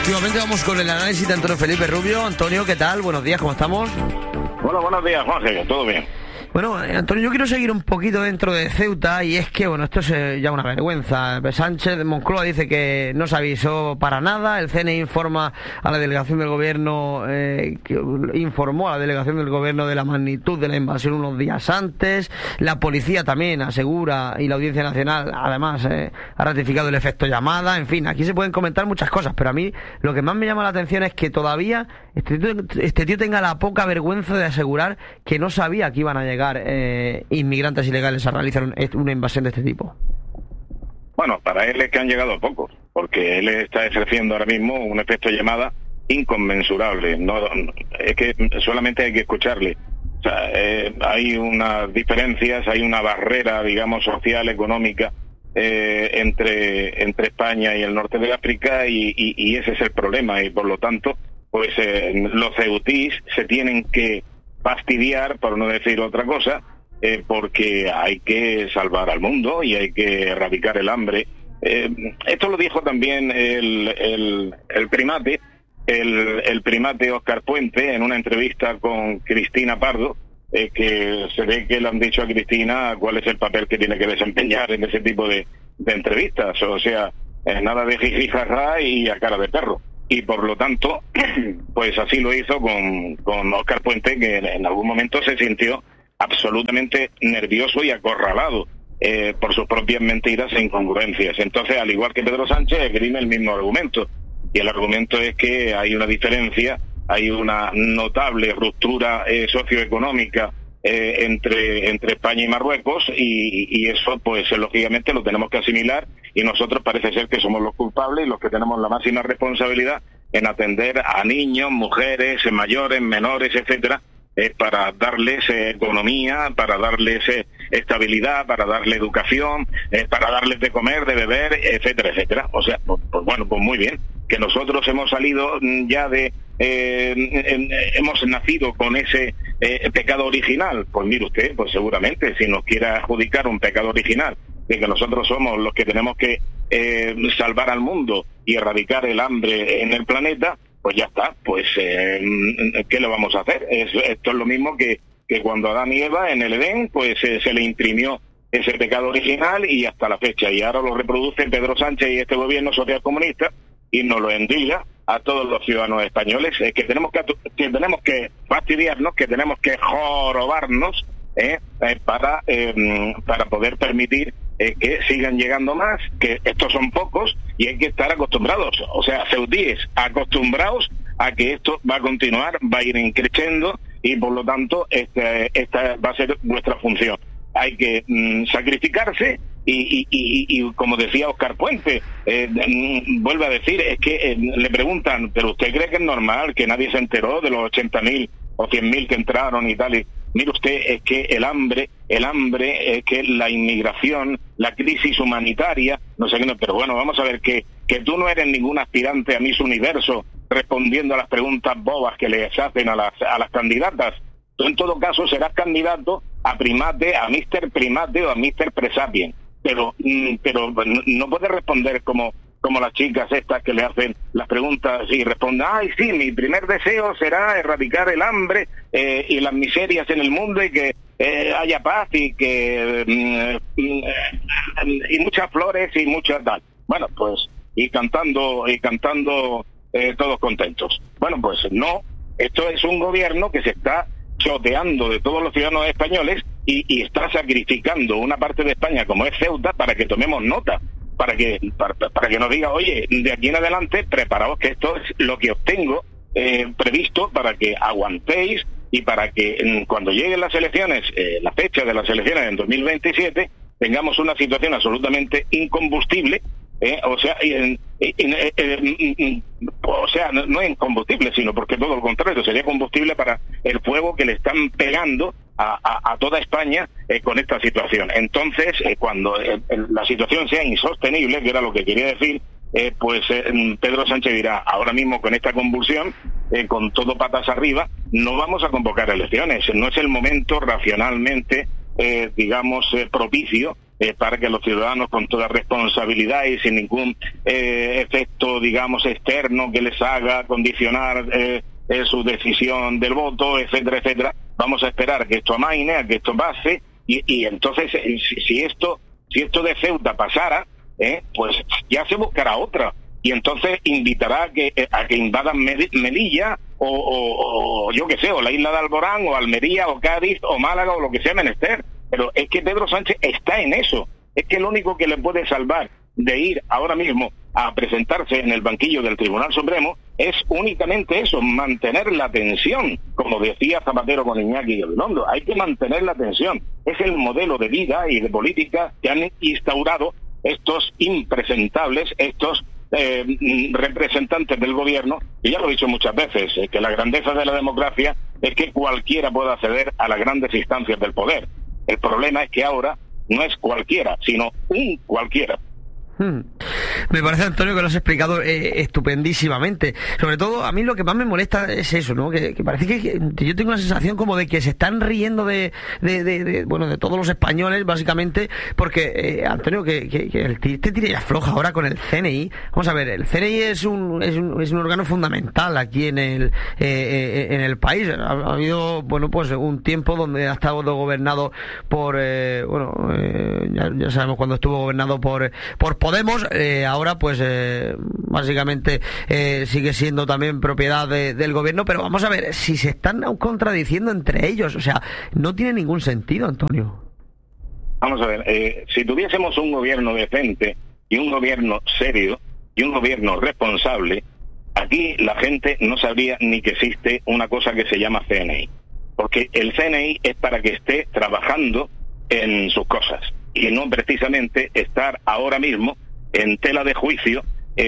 efectivamente vamos con el análisis de Antonio Felipe Rubio. Antonio, ¿qué tal? Buenos días, ¿cómo estamos? Bueno, buenos días, Jorge, todo bien. Bueno, Antonio, yo quiero seguir un poquito dentro de Ceuta y es que, bueno, esto es ya una vergüenza. Sánchez de Moncloa dice que no se avisó para nada, el CNI informa a la delegación del gobierno, que informó a la delegación del gobierno de la magnitud de la invasión unos días antes, la policía también asegura y la Audiencia Nacional además ha ratificado el efecto llamada, en fin, aquí se pueden comentar muchas cosas, pero a mí lo que más me llama la atención es que todavía este tío tenga la poca vergüenza de asegurar que no sabía que iban a llegar inmigrantes ilegales a realizar una invasión de este tipo. Bueno, para él es que han llegado pocos, porque él está ejerciendo ahora mismo un efecto llamada inconmensurable. No, es que solamente hay que escucharle. O sea, hay unas diferencias, hay una barrera, digamos, social, económica entre España y el norte de África y ese es el problema y por lo tanto, pues los ceutís se tienen que fastidiar, por no decir otra cosa, porque hay que salvar al mundo y hay que erradicar el hambre. Esto lo dijo también el primate, el primate Óscar Puente en una entrevista con Cristina Pardo, que se ve que le han dicho a Cristina cuál es el papel que tiene que desempeñar en ese tipo de entrevistas, o sea, nada de jiji jaja y a cara de perro. Y por lo tanto, pues así lo hizo con Óscar Puente, que en algún momento se sintió absolutamente nervioso y acorralado por sus propias mentiras e incongruencias. Entonces, al igual que Pedro Sánchez, esgrime el mismo argumento. Y el argumento es que hay una diferencia, hay una notable ruptura socioeconómica entre España y Marruecos y eso pues lógicamente lo tenemos que asimilar y nosotros parece ser que somos los culpables y los que tenemos la máxima responsabilidad en atender a niños, mujeres, mayores, menores, etcétera, para darles economía, para darles estabilidad, para darles educación, para darles de comer, de beber, etcétera, etcétera. O sea, pues bueno, pues muy bien, que nosotros hemos salido ya hemos nacido con ese pecado original. Pues mire usted, pues seguramente si nos quiere adjudicar un pecado original de que nosotros somos los que tenemos que salvar al mundo y erradicar el hambre en el planeta, pues ya está, pues ¿qué le vamos a hacer? Esto es lo mismo que cuando Adán y Eva en el Edén, pues se le imprimió ese pecado original y hasta la fecha, y ahora lo reproduce Pedro Sánchez y este gobierno social comunista y nos lo endilla a todos los ciudadanos españoles, que tenemos que fastidiarnos, que tenemos que jorobarnos para poder permitir que sigan llegando más, que estos son pocos y hay que estar acostumbrados, o sea, ceutíes, acostumbrados a que esto va a continuar, va a ir creciendo y por lo tanto esta va a ser nuestra función. Hay que sacrificarse y como decía Óscar Puente, vuelve a decir, es que le preguntan, ¿pero usted cree que es normal que nadie se enteró de los 80.000 o 100.000 que entraron y tal? Y mire usted, es que el hambre, es que la inmigración, la crisis humanitaria, no sé qué, pero bueno, vamos a ver que tú no eres ningún aspirante a Miss Universo respondiendo a las preguntas bobas que les hacen a las candidatas. Tú en todo caso serás candidato a primate, a Mr. Primate o a Mr. Presapien, pero no puedes responder como las chicas estas que le hacen las preguntas y responden, ay sí, mi primer deseo será erradicar el hambre y las miserias en el mundo y que haya paz y que y muchas flores y muchas tal. Bueno, pues y cantando todos contentos. Bueno, pues no, esto es un gobierno que se está choteando de todos los ciudadanos españoles y está sacrificando una parte de España como es Ceuta para que tomemos nota, para que nos diga, oye, de aquí en adelante preparaos que esto es lo que os tengo previsto para que aguantéis y para que cuando lleguen las elecciones, la fecha de las elecciones en 2027, tengamos una situación absolutamente incombustible, o sea, no es incombustible, sino porque todo lo contrario, sería combustible para el fuego que le están pegando a toda España con esta situación. Entonces, cuando la situación sea insostenible, que era lo que quería decir, pues Pedro Sánchez dirá, ahora mismo con esta convulsión, con todo patas arriba, no vamos a convocar elecciones, no es el momento racionalmente, propicio para que los ciudadanos con toda responsabilidad y sin ningún efecto, digamos, externo que les haga condicionar su decisión del voto, etcétera, etcétera, vamos a esperar a que esto amaine, a que esto pase, y entonces si esto de Ceuta pasara, pues ya se buscará otra, y entonces invitará a que invadan Melilla o yo qué sé, o la isla de Alborán, o Almería, o Cádiz, o Málaga, o lo que sea menester. Pero es que Pedro Sánchez está en eso. Es que lo único que le puede salvar de ir ahora mismo a presentarse en el banquillo del Tribunal Supremo es únicamente eso, mantener la tensión, como decía Zapatero con Iñaki Gabilondo. Hay que mantener la tensión. Es el modelo de vida y de política que han instaurado estos impresentables, estos representantes del gobierno, y ya lo he dicho muchas veces, que la grandeza de la democracia es que cualquiera pueda acceder a las grandes instancias del poder. El problema es que ahora no es cualquiera, sino un cualquiera. Me parece, Antonio, que lo has explicado estupendísimamente. Sobre todo, a mí lo que más me molesta es eso, ¿no? Que parece que yo tengo la sensación como de que se están riendo de todos los españoles, básicamente, porque, Antonio, que el tira y afloja ahora con el CNI. Vamos a ver, el CNI es un órgano fundamental aquí en el país. Ha habido, pues un tiempo donde ha estado gobernado por, ya sabemos cuando estuvo gobernado por Podemos, ahora pues básicamente sigue siendo también propiedad del gobierno, pero vamos a ver, si se están contradiciendo entre ellos, o sea, no tiene ningún sentido, Antonio. Vamos a ver, si tuviésemos un gobierno decente y un gobierno serio y un gobierno responsable, aquí la gente no sabría ni que existe una cosa que se llama CNI, porque el CNI es para que esté trabajando en sus cosas y no precisamente estar ahora mismo en tela de juicio,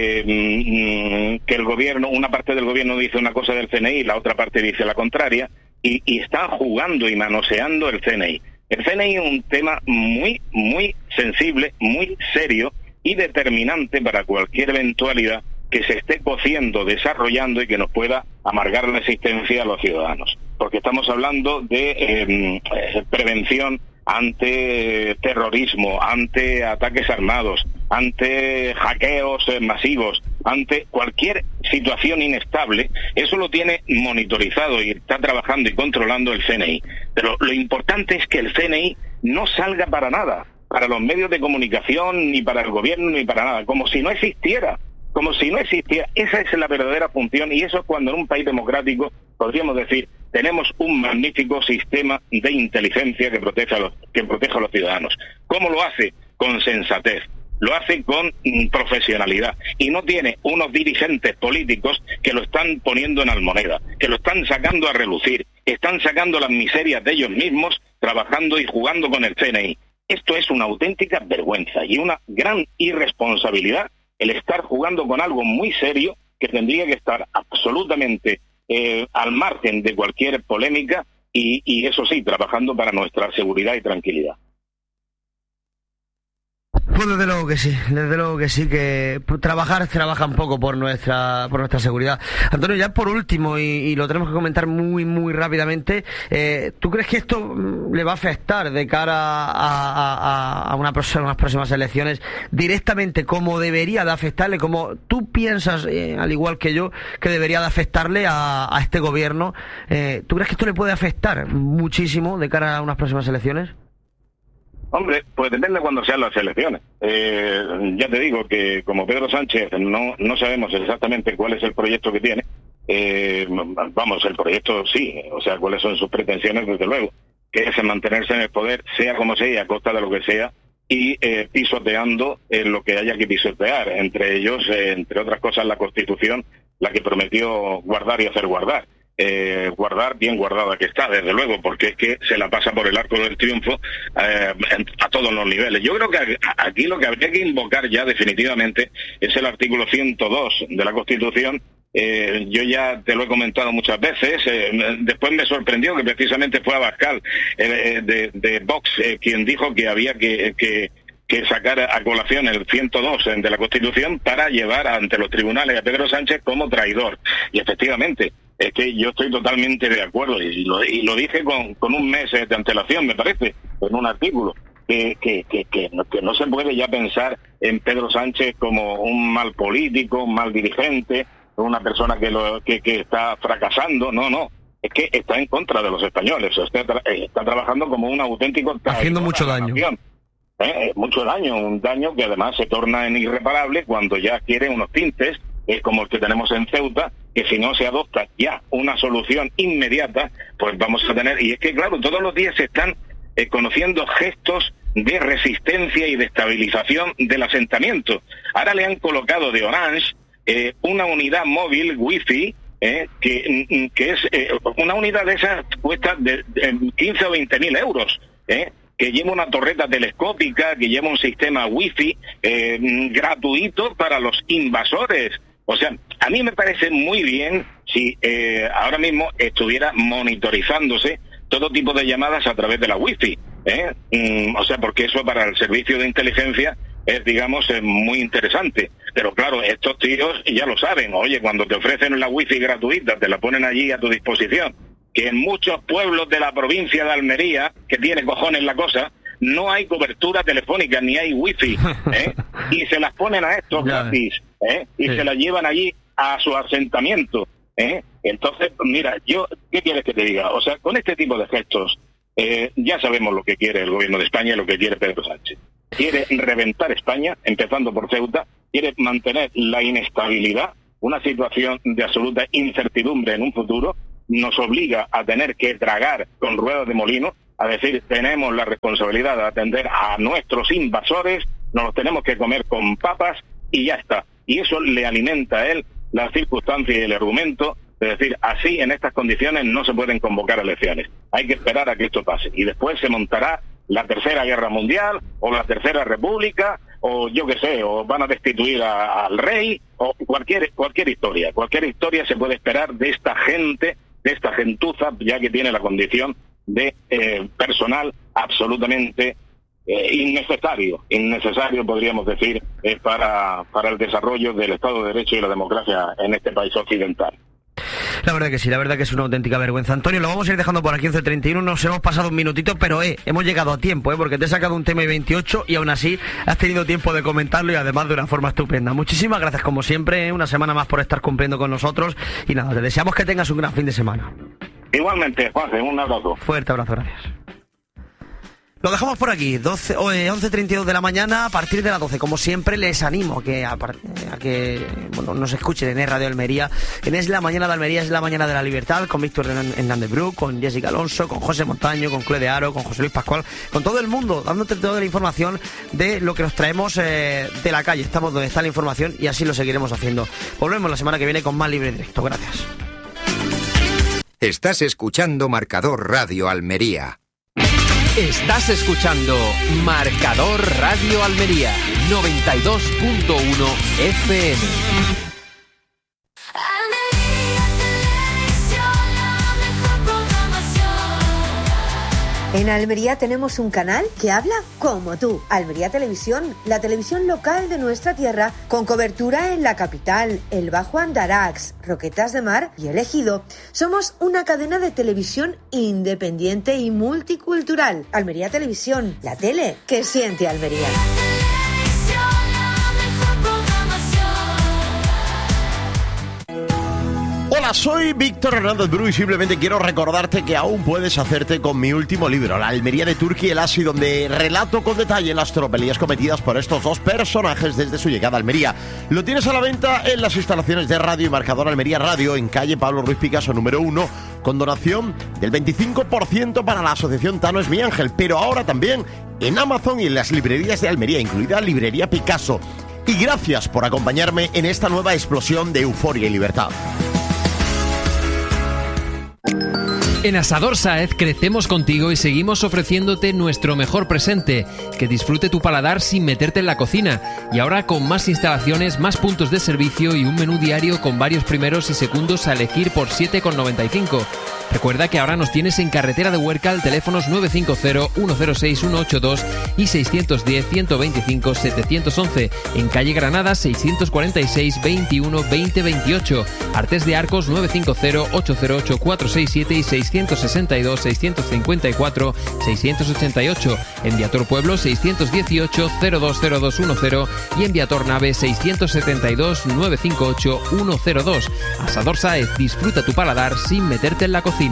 que el gobierno, una parte del gobierno dice una cosa del CNI y la otra parte dice la contraria, y están jugando y manoseando el CNI. El CNI es un tema muy, muy sensible, muy serio y determinante para cualquier eventualidad que se esté cociendo, desarrollando y que nos pueda amargar la existencia a los ciudadanos. Porque estamos hablando de prevención ante terrorismo, ante ataques armados, ante hackeos masivos, ante cualquier situación inestable. Eso lo tiene monitorizado y está trabajando y controlando el CNI. Pero lo importante es que el CNI no salga para nada, para los medios de comunicación, ni para el gobierno, ni para nada, como si no existiera. Como si no existiera. Esa es la verdadera función, y eso es cuando en un país democrático podríamos decir tenemos un magnífico sistema de inteligencia que protege a los ciudadanos. ¿Cómo lo hace? Con sensatez. Lo hace con profesionalidad, y no tiene unos dirigentes políticos que lo están poniendo en almoneda, que lo están sacando a relucir, están sacando las miserias de ellos mismos, trabajando y jugando con el CNI. Esto es una auténtica vergüenza y una gran irresponsabilidad, el estar jugando con algo muy serio que tendría que estar absolutamente al margen de cualquier polémica y eso sí, trabajando para nuestra seguridad y tranquilidad. Pues desde luego que sí, que trabaja un poco por nuestra seguridad. Antonio, ya por último, y lo tenemos que comentar muy, muy rápidamente, ¿tú crees que esto le va a afectar de cara a unas próximas elecciones directamente, como debería de afectarle, como tú piensas, al igual que yo, que debería de afectarle a este gobierno? ¿Tú crees que esto le puede afectar muchísimo de cara a unas próximas elecciones? Hombre, pues depende de cuándo sean las elecciones. Ya te digo que como Pedro Sánchez no sabemos exactamente cuál es el proyecto que tiene. El proyecto sí, o sea, cuáles son sus pretensiones, desde luego, que es mantenerse en el poder, sea como sea y a costa de lo que sea, y pisoteando lo que haya que pisotear, entre ellos, entre otras cosas, la Constitución, la que prometió guardar y hacer guardar. Guardar, bien guardada que está, desde luego, porque es que se la pasa por el arco del triunfo a todos los niveles. Yo creo que aquí lo que habría que invocar ya definitivamente es el artículo 102 de la Constitución. Yo ya te lo he comentado muchas veces. Después me sorprendió que precisamente fue Abascal de Vox quien dijo que había que sacar a colación el 102 de la Constitución para llevar ante los tribunales a Pedro Sánchez como traidor. Y efectivamente, es que yo estoy totalmente de acuerdo, y lo dije con un mes de antelación, me parece, en un artículo. que no se puede ya pensar en Pedro Sánchez como un mal político, un mal dirigente, una persona que está fracasando. No, es que está en contra de los españoles, está trabajando como un auténtico haciendo mucho daño. Mucho daño, un daño que además se torna en irreparable cuando ya quiere unos tintes, como el que tenemos en Ceuta, que si no se adopta ya una solución inmediata, pues vamos a tener... Y es que, claro, todos los días se están conociendo gestos de resistencia y de estabilización del asentamiento. Ahora le han colocado de Orange una unidad móvil wifi, que es una unidad de esas cuesta de 15 o 20 mil euros, que lleva una torreta telescópica, que lleva un sistema wifi gratuito para los invasores. O sea, a mí me parece muy bien si ahora mismo estuviera monitorizándose todo tipo de llamadas a través de la wifi, o sea, porque eso para el servicio de inteligencia es, digamos, muy interesante. Pero claro, estos tíos ya lo saben. Oye, cuando te ofrecen la wifi gratuita, te la ponen allí a tu disposición, que en muchos pueblos de la provincia de Almería, que tiene cojones la cosa, no hay cobertura telefónica ni hay wifi, y se las ponen a estos gratis, y se las llevan allí a su asentamiento, Entonces, mira, ¿qué quieres que te diga? O sea, con este tipo de gestos, ya sabemos lo que quiere el gobierno de España y lo que quiere Pedro Sánchez. Quiere reventar España, empezando por Ceuta, quiere mantener la inestabilidad, una situación de absoluta incertidumbre en un futuro, nos obliga a tener que tragar con ruedas de molino, a decir, tenemos la responsabilidad de atender a nuestros invasores, nos los tenemos que comer con papas y ya está. Y eso le alimenta a él la circunstancia y el argumento de decir, así en estas condiciones no se pueden convocar elecciones. Hay que esperar a que esto pase. Y después se montará la Tercera Guerra Mundial o la Tercera República o yo qué sé, o van a destituir al rey o cualquier historia. Cualquier historia se puede esperar de esta gente, de esta gentuza, ya que tiene la condición de personal absolutamente innecesario podríamos decir, para el desarrollo del Estado de Derecho y la democracia en este país occidental. La verdad que sí, la verdad que es una auténtica vergüenza. Antonio, lo vamos a ir dejando por aquí 11:31, nos hemos pasado un minutito, pero hemos llegado a tiempo, porque te he sacado un tema y 28 y aún así has tenido tiempo de comentarlo y además de una forma estupenda. Muchísimas gracias como siempre, una semana más por estar cumpliendo con nosotros y nada, te deseamos que tengas un gran fin de semana. Igualmente, Juanse, un abrazo. Fuerte abrazo, gracias. Lo dejamos por aquí, 11:32 de la mañana, a partir de las 12. Como siempre, les animo a que nos escuchen en Radio Almería. En Es la Mañana de Almería, es la Mañana de la Libertad, con Víctor Hernández Bru, con Jessica Alonso, con José Montaño, con Cle de Aro, con José Luis Pascual, con todo el mundo, dándote toda la información de lo que nos traemos de la calle. Estamos donde está la información y así lo seguiremos haciendo. Volvemos la semana que viene con más Libre Directo. Gracias. Estás escuchando Marcador Radio Almería. Estás escuchando Marcador Radio Almería 92.1 FM. En Almería tenemos un canal que habla como tú. Almería Televisión, la televisión local de nuestra tierra, con cobertura en la capital, el Bajo Andarax, Roquetas de Mar y El Ejido. Somos una cadena de televisión independiente y multicultural. Almería Televisión, la tele que siente Almería. Hola, soy Víctor Hernández Bru y simplemente quiero recordarte que aún puedes hacerte con mi último libro, La Almería de Turki y el Asi, donde relato con detalle las tropelías cometidas por estos dos personajes desde su llegada a Almería. Lo tienes a la venta en las instalaciones de Radio y Marcador Almería Radio, en calle Pablo Ruiz Picasso número 1, con donación del 25% para la asociación Tano es mi ángel, pero ahora también en Amazon y en las librerías de Almería, incluida Librería Picasso. Y gracias por acompañarme en esta nueva explosión de euforia y libertad. En Asador Sáez crecemos contigo y seguimos ofreciéndote nuestro mejor presente, que disfrute tu paladar sin meterte en la cocina, y ahora con más instalaciones, más puntos de servicio y un menú diario con varios primeros y segundos a elegir por 7,95. Recuerda que ahora nos tienes en carretera de Huércal, teléfonos 950-106-182 y 610-125-711. En calle Granada, 646-21-2028. Artés de Arcos, 950-808-467 y 662-654-688. En Viator Pueblo, 618-020210 y en Viator Nave, 672-958-102. Asador Sáez, disfruta tu paladar sin meterte en la cocina.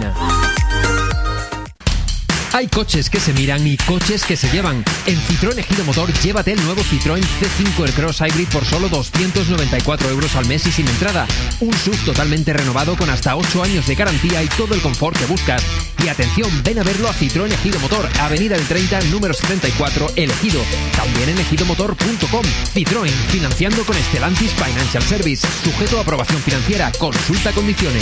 Hay coches que se miran y coches que se llevan. En Citroën Ejido Motor, llévate el nuevo Citroën C5 Aircross Hybrid por solo 294 euros al mes y sin entrada. Un SUV totalmente renovado con hasta 8 años de garantía y todo el confort que buscas. Y atención, ven a verlo a Citroën Ejido Motor, Avenida del 30, número 74, El Ejido. También en ejidomotor.com. Citroën, financiando con Stellantis Financial Service. Sujeto a aprobación financiera. Consulta condiciones.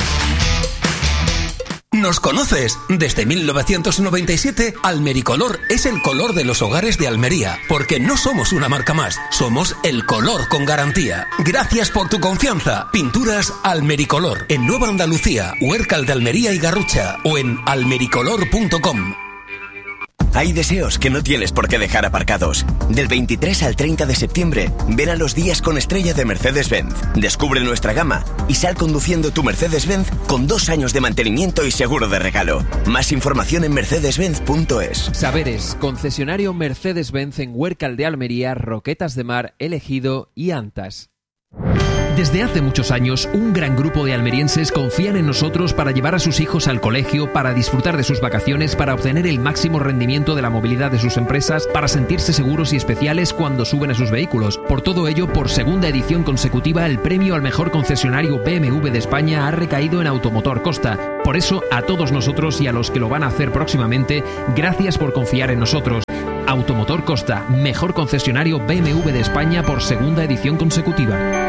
¿Nos conoces? Desde 1997, Almericolor es el color de los hogares de Almería, porque no somos una marca más, somos el color con garantía. Gracias por tu confianza. Pinturas Almericolor, en Nueva Andalucía, Huércal de Almería y Garrucha, o en almericolor.com. Hay deseos que no tienes por qué dejar aparcados. Del 23 al 30 de septiembre, ven a los días con estrella de Mercedes-Benz. Descubre nuestra gama y sal conduciendo tu Mercedes-Benz con 2 años de mantenimiento y seguro de regalo. Más información en mercedes-benz.es. Saberes, concesionario Mercedes-Benz en Huércal de Almería, Roquetas de Mar, El Ejido y Antas. Desde hace muchos años, un gran grupo de almerienses confían en nosotros para llevar a sus hijos al colegio, para disfrutar de sus vacaciones, para obtener el máximo rendimiento de la movilidad de sus empresas, para sentirse seguros y especiales cuando suben a sus vehículos. Por todo ello, por segunda edición consecutiva, el premio al mejor concesionario BMW de España ha recaído en Automotor Costa. Por eso, a todos nosotros y a los que lo van a hacer próximamente, gracias por confiar en nosotros. Automotor Costa, mejor concesionario BMW de España por segunda edición consecutiva.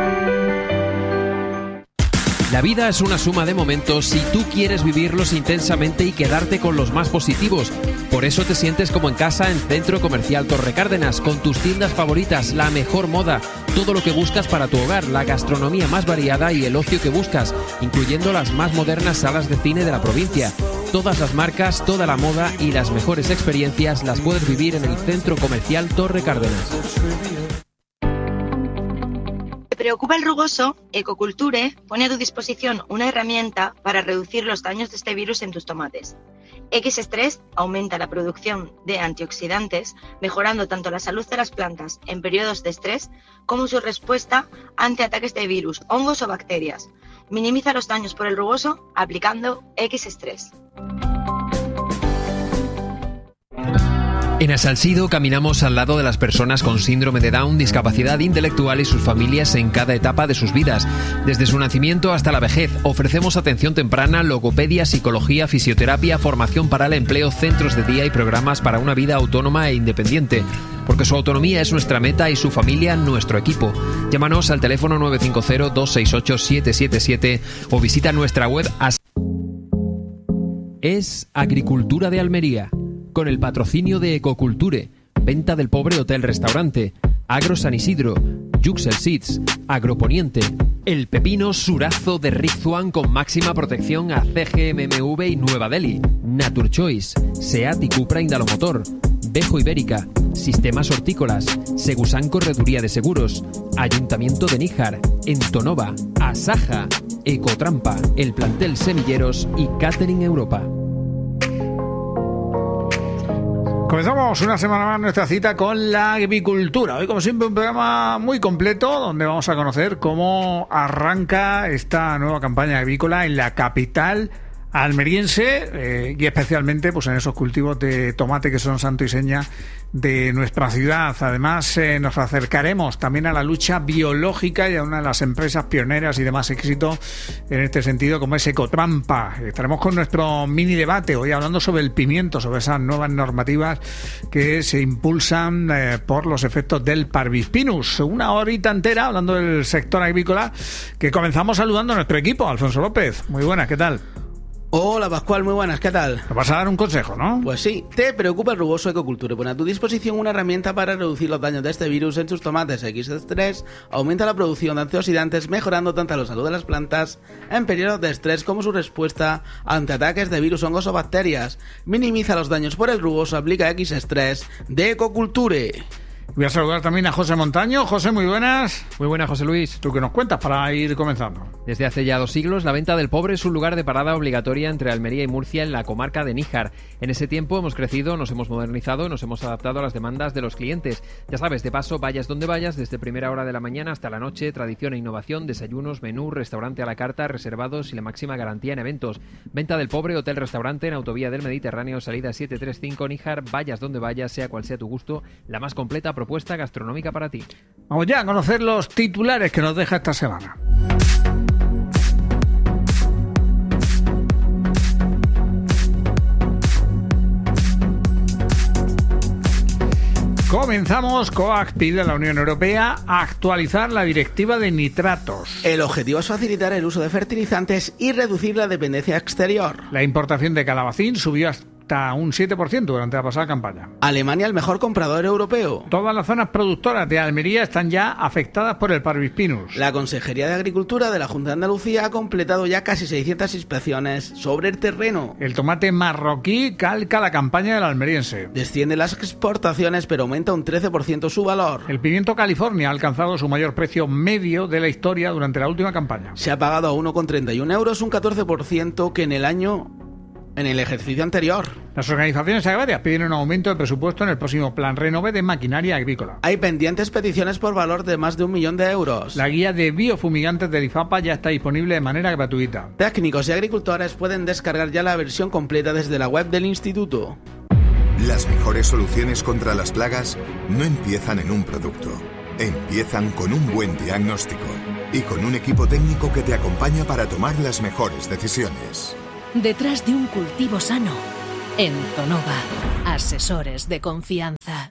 La vida es una suma de momentos y tú quieres vivirlos intensamente y quedarte con los más positivos. Por eso te sientes como en casa en Centro Comercial Torre Cárdenas, con tus tiendas favoritas, la mejor moda, todo lo que buscas para tu hogar, la gastronomía más variada y el ocio que buscas, incluyendo las más modernas salas de cine de la provincia. Todas las marcas, toda la moda y las mejores experiencias las puedes vivir en el Centro Comercial Torre Cárdenas. ¿Te preocupa el rugoso? Ecoculture pone a tu disposición una herramienta para reducir los daños de este virus en tus tomates. X-Stress aumenta la producción de antioxidantes, mejorando tanto la salud de las plantas en periodos de estrés como su respuesta ante ataques de virus, hongos o bacterias. Minimiza los daños por el rugoso aplicando X-Stress. En Asalsido caminamos al lado de las personas con síndrome de Down, discapacidad intelectual y sus familias en cada etapa de sus vidas. Desde su nacimiento hasta la vejez, ofrecemos atención temprana, logopedia, psicología, fisioterapia, formación para el empleo, centros de día y programas para una vida autónoma e independiente. Porque su autonomía es nuestra meta y su familia nuestro equipo. Llámanos al teléfono 950-268-777 o visita nuestra web. Es Agricultura de Almería, con el patrocinio de Ecoculture, Venta del Pobre Hotel Restaurante, Agro San Isidro, Yuxel Seeds, Agroponiente, El Pepino Surazo de Rizzuan con máxima protección a CGMMV y Nueva Delhi, Nature Choice, Seat y Cupra Indalomotor, Bejo Ibérica, Sistemas Hortícolas, Segusan Correduría de Seguros, Ayuntamiento de Níjar, Entonova, Asaja, Ecotrampa, El Plantel Semilleros y Catering Europa. Comenzamos una semana más nuestra cita con la agricultura. Hoy, como siempre, un programa muy completo donde vamos a conocer cómo arranca esta nueva campaña agrícola en la capital almeriense y especialmente pues en esos cultivos de tomate que son santo y seña de nuestra ciudad. Además nos acercaremos también a la lucha biológica y a una de las empresas pioneras y de más éxito en este sentido como es Ecotrampa. Estaremos con nuestro mini debate hoy hablando sobre el pimiento, sobre esas nuevas normativas que se impulsan por los efectos del Parvispinus. Una horita entera hablando del sector agrícola que comenzamos saludando a nuestro equipo. Alfonso López, muy buenas, ¿qué tal? Hola Pascual, muy buenas, ¿qué tal? Te vas a dar un consejo, ¿no? Pues sí, te preocupa el rugoso Ecoculture. Pone a tu disposición una herramienta para reducir los daños de este virus en tus tomates. X3 aumenta la producción de antioxidantes, mejorando tanto la salud de las plantas en periodos de estrés como su respuesta ante ataques de virus, hongos o bacterias. Minimiza los daños por el rugoso, aplica X3 de Ecoculture. Voy a saludar también a José Montaño. José, muy buenas. Muy buenas, José Luis. ¿Tú qué nos cuentas para ir comenzando? Desde hace ya 2 siglos, la venta del pobre es un lugar de parada obligatoria entre Almería y Murcia en la comarca de Níjar. En ese tiempo hemos crecido, nos hemos modernizado, nos hemos adaptado a las demandas de los clientes. Ya sabes, de paso, vayas donde vayas, desde primera hora de la mañana hasta la noche, tradición e innovación, desayunos, menú, restaurante a la carta, reservados y la máxima garantía en eventos. Venta del pobre, hotel-restaurante en Autovía del Mediterráneo, salida 735 Níjar. Vayas donde vayas, sea cual sea tu gusto, la más completa propuesta gastronómica para ti. Vamos ya a conocer los titulares que nos deja esta semana. Comenzamos. COAG pide a la Unión Europea actualizar la directiva de nitratos. El objetivo es facilitar el uso de fertilizantes y reducir la dependencia exterior. La importación de calabacín subió hasta un 7% durante la pasada campaña. Alemania, el mejor comprador europeo. Todas las zonas productoras de Almería están ya afectadas por el Parvispinus. La Consejería de Agricultura de la Junta de Andalucía ha completado ya casi 600 inspecciones sobre el terreno. El tomate marroquí calca la campaña del almeriense. Descienden las exportaciones, pero aumenta un 13% su valor. El pimiento California ha alcanzado su mayor precio medio de la historia durante la última campaña. Se ha pagado a 1,31 euros, un 14% que en el ejercicio anterior. Las organizaciones agrarias piden un aumento de presupuesto en el próximo Plan Renove de maquinaria agrícola. Hay pendientes peticiones por valor de más de 1 millón de euros. La guía de biofumigantes del IFAPA ya está disponible de manera gratuita. Técnicos y agricultores pueden descargar ya la versión completa desde la web del instituto. Las mejores soluciones contra las plagas no empiezan en un producto. Empiezan con un buen diagnóstico y con un equipo técnico que te acompaña para tomar las mejores decisiones. Detrás de un cultivo sano, en Tonova, asesores de confianza.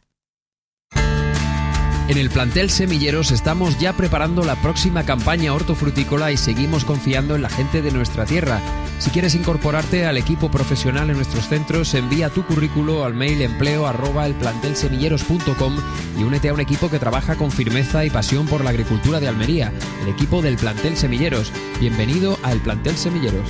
En el plantel Semilleros estamos ya preparando la próxima campaña hortofrutícola y seguimos confiando en la gente de nuestra tierra. Si quieres incorporarte al equipo profesional en nuestros centros, envía tu currículo al mail empleo@elplantelsemilleros.com y únete a un equipo que trabaja con firmeza y pasión por la agricultura de Almería, el equipo del plantel Semilleros. Bienvenido al plantel Semilleros.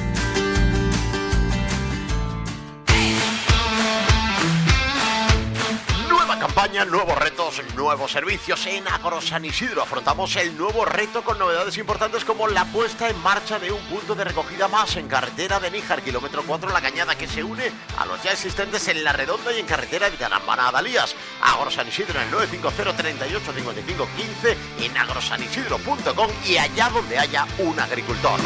Nuevos retos, nuevos servicios. En Agro San Isidro afrontamos el nuevo reto con novedades importantes como la puesta en marcha de un punto de recogida más en carretera de Níjar, kilómetro 4 La Cañada, que se une a los ya existentes en La Redonda y en carretera de Tarambana a Dalías. Agro San Isidro en el 950 38 55 15, en agrosanisidro.com y allá donde haya un agricultor.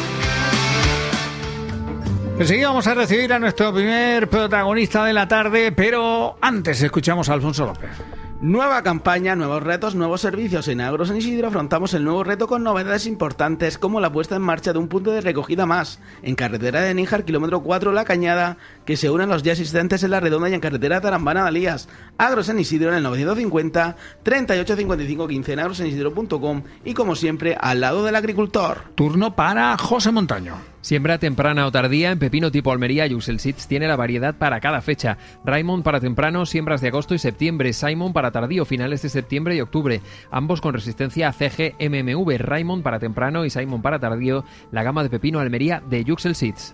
Enseguida vamos a recibir a nuestro primer protagonista de la tarde, pero antes escuchamos a Alfonso López. Nueva campaña, nuevos retos, nuevos servicios. En Agro San Isidro afrontamos el nuevo reto con novedades importantes como la puesta en marcha de un punto de recogida más en carretera de Níjar, kilómetro 4 La Cañada, que se unen los ya existentes en La Redonda y en carretera de Tarambana Dalías. Agro San Isidro en el 950 38 55 15 en agrosanisidro.com y como siempre al lado del agricultor. Turno para José Montaño. Siembra temprana o tardía en pepino tipo Almería. Yuxel Seeds tiene la variedad para cada fecha. Raymond para temprano, siembras de agosto y septiembre. Simon para tardío, finales de septiembre y octubre. Ambos con resistencia a CG MMV. Raymond para temprano y Simon para tardío. La gama de pepino Almería de Yuxel Seeds.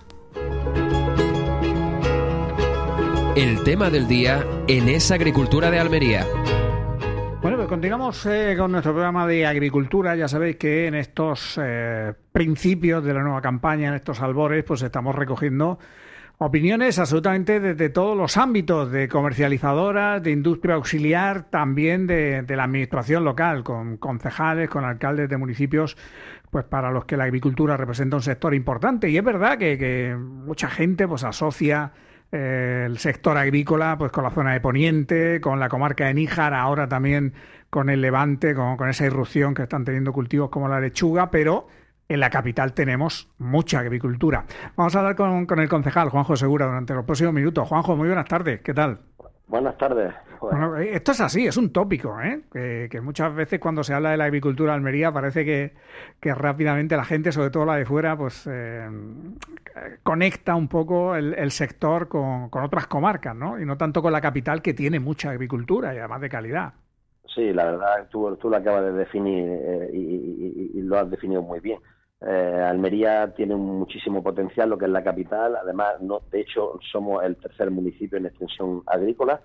El tema del día en esa agricultura de Almería. Bueno, pues continuamos con nuestro programa de agricultura. Ya sabéis que en estos principios de la nueva campaña, en estos albores, pues estamos recogiendo opiniones absolutamente desde todos los ámbitos, de comercializadoras, de industria auxiliar, también de la administración local, con concejales, con alcaldes de municipios, pues para los que la agricultura representa un sector importante. Y es verdad que mucha gente pues asocia el sector agrícola pues con la zona de Poniente, con la comarca de Níjar, ahora también con el Levante, con esa irrupción que están teniendo cultivos como la lechuga, pero en la capital tenemos mucha agricultura. Vamos a hablar con el concejal Juanjo Segura durante los próximos minutos. Juanjo, muy buenas tardes, ¿qué tal? Buenas tardes. Bueno, esto es así, es un tópico, que muchas veces cuando se habla de la agricultura de Almería parece que rápidamente la gente, sobre todo la de fuera, pues conecta un poco el sector con otras comarcas, ¿no? Y no tanto con la capital, que tiene mucha agricultura y además de calidad. Sí, la verdad, tú lo acabas de definir y lo has definido muy bien. Almería tiene muchísimo potencial, lo que es la capital. Además, de hecho, somos el tercer municipio en extensión agrícola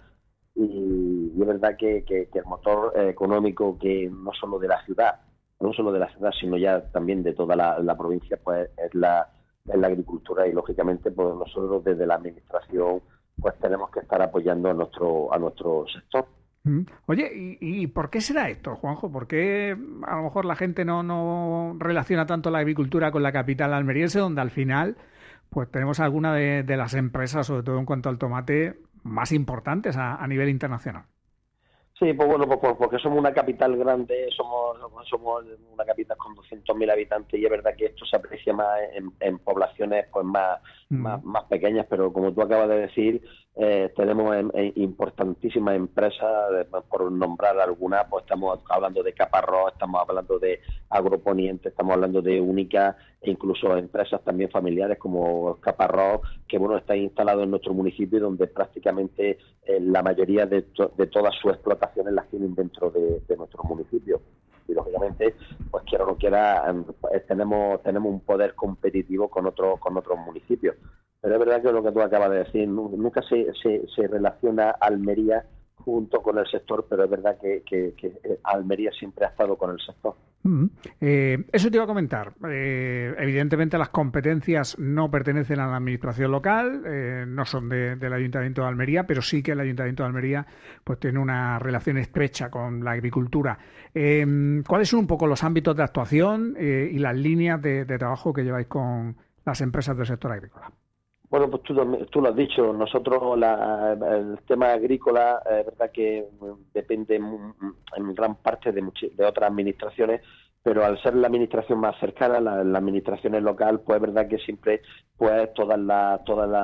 y es verdad que el motor económico, que no solo de la ciudad, sino ya también de toda la provincia, pues es la agricultura, y lógicamente pues nosotros desde la administración pues tenemos que estar apoyando a nuestro sector. Oye, ¿y por qué será esto, Juanjo? ¿Por qué a lo mejor la gente no relaciona tanto la agricultura con la capital almeriense, donde al final pues tenemos algunas de las empresas, sobre todo en cuanto al tomate, más importantes a nivel internacional? Sí, pues bueno, pues porque somos una capital grande, somos una capital con 200.000 habitantes, y es verdad que esto se aprecia más en poblaciones pues más pequeñas, pero como tú acabas de decir, tenemos importantísimas empresas, por nombrar algunas, pues estamos hablando de Caparrós, estamos hablando de Agroponiente, estamos hablando de Única, e incluso empresas también familiares como Caparrós, que bueno, está instalado en nuestro municipio, donde prácticamente la mayoría de todas sus explotaciones las tienen dentro de nuestro municipio. Y lógicamente, pues quiera o no quiera, tenemos un poder competitivo con otros municipios. Pero es verdad que lo que tú acabas de decir, nunca se relaciona Almería junto con el sector, pero es verdad que Almería siempre ha estado con el sector. Eso te iba a comentar. Evidentemente las competencias no pertenecen a la administración local, no son del Ayuntamiento de Almería, pero sí que el Ayuntamiento de Almería pues tiene una relación estrecha con la agricultura. ¿Cuáles son un poco los ámbitos de actuación y las líneas de trabajo que lleváis con las empresas del sector agrícola? Bueno, pues tú lo has dicho, nosotros el tema agrícola es verdad que depende en gran parte de otras administraciones, pero al ser la administración más cercana, la administración local, pues es verdad que siempre pues todas las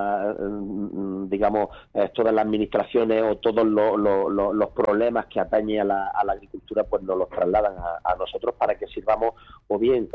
administraciones o todos los problemas que atañen a la agricultura pues nos los trasladan a nosotros para que sirvamos o bien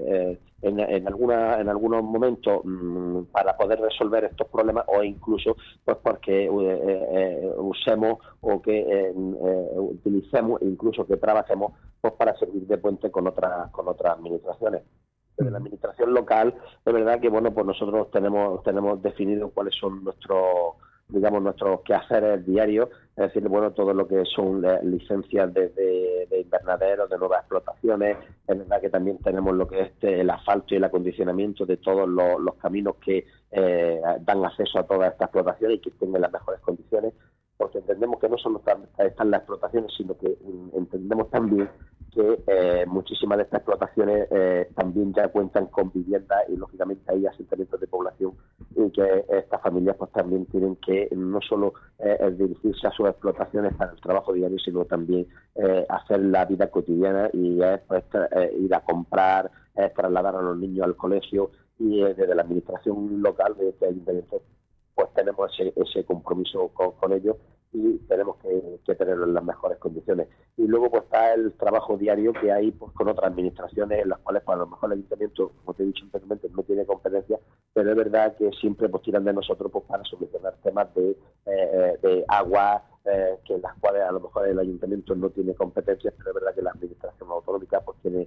en algunos momentos para poder resolver estos problemas, o incluso pues porque usemos o que utilicemos, incluso que trabajemos pues para servir de puente con otras administraciones. Desde la administración local es verdad que bueno, pues nosotros tenemos definido cuáles son nuestros quehaceres diarios, es decir, bueno, todo lo que son licencias de invernaderos, de nuevas explotaciones. Es verdad que también tenemos lo que es el asfalto y el acondicionamiento de todos los caminos que dan acceso a todas estas explotaciones y que estén en las mejores condiciones, porque entendemos que no solo están las explotaciones, sino que entendemos también que muchísimas de estas explotaciones también ya cuentan con viviendas, y lógicamente hay asentamientos de población, y que estas familias pues también tienen que no solo dirigirse a sus explotaciones para el trabajo diario, sino también hacer la vida cotidiana, y pues, ir a comprar, trasladar a los niños al colegio, y desde la administración local de este ayuntamiento pues tenemos ese compromiso con ellos, y tenemos que tenerlo en las mejores condiciones. Y luego pues está el trabajo diario que hay pues con otras administraciones, en las cuales pues, a lo mejor el ayuntamiento, como te he dicho anteriormente, no tiene competencia, pero es verdad que siempre pues tiran de nosotros pues para solucionar temas de agua, que en las cuales a lo mejor el ayuntamiento no tiene competencias, pero es verdad que la administración autonómica pues tiene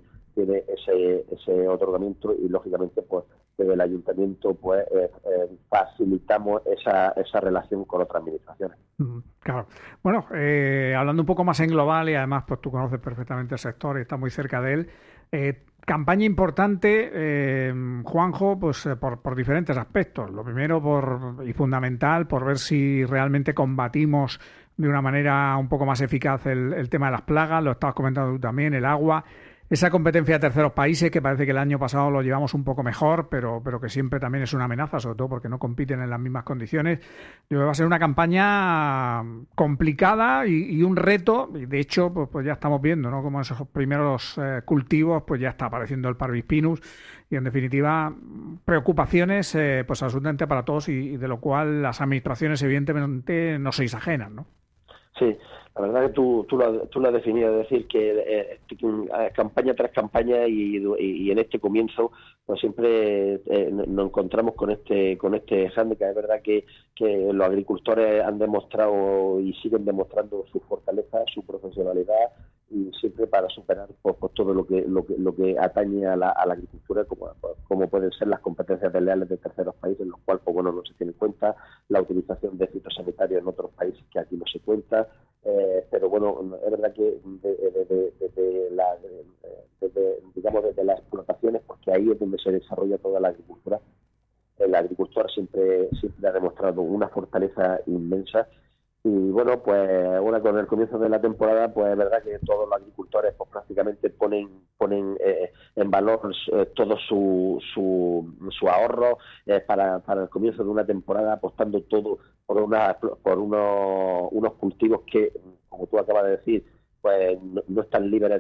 ese otorgamiento, y lógicamente pues desde el ayuntamiento pues facilitamos esa relación con otras administraciones. Claro. Bueno, hablando un poco más en global, y además pues tú conoces perfectamente el sector y estás muy cerca de él, campaña importante, Juanjo, pues por diferentes aspectos. Lo primero y fundamental, por ver si realmente combatimos de una manera un poco más eficaz el tema de las plagas, lo estabas comentando tú también, el agua. esa competencia de terceros países, que parece que el año pasado lo llevamos un poco mejor, pero que siempre también es una amenaza, sobre todo porque no compiten en las mismas condiciones. Yo creo que va a ser una campaña complicada y un reto, y de hecho pues ya estamos viendo, ¿no?, como esos primeros cultivos pues ya está apareciendo el Parvis pinus, y en definitiva preocupaciones pues absolutamente para todos, y de lo cual las administraciones evidentemente no sois ajenas, ¿no? Sí, la verdad que tú lo has definido, es decir, que campaña tras campaña y en este comienzo pues siempre nos encontramos con este hándicap. Es verdad que los agricultores han demostrado y siguen demostrando su fortaleza, su profesionalidad, y siempre para superar pues todo lo que atañe a la agricultura, como pueden ser las competencias desleales de terceros países, en los cuales pues no se tiene en cuenta, la utilización de fitosanitarios en otros países que aquí no se cuenta, pero bueno, es verdad que desde las explotaciones, porque ahí es donde se desarrolla toda la agricultura, el agricultor siempre ha demostrado una fortaleza inmensa. Y bueno, pues ahora con el comienzo de la temporada, pues es verdad que todos los agricultores pues prácticamente ponen en valor todo su ahorro para el comienzo de una temporada, apostando todo por unos cultivos que, como tú acabas de decir, pues no están libres